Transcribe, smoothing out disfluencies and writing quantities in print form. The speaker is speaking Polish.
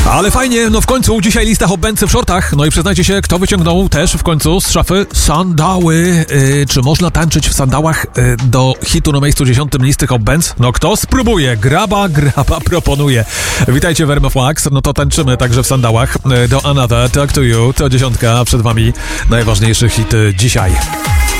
Ale fajnie, no w końcu dzisiaj lista Hobbensy w shortach. No i przyznajcie się, kto wyciągnął też w końcu z szafy sandały. Czy można tańczyć w sandałach do hitu na miejscu 10 listy Hobbens? No kto spróbuje? Graba proponuje. Witajcie w RMF Max. No to tańczymy także w sandałach do Another, Talk to You. To 10, przed wami najważniejszy hit dzisiaj.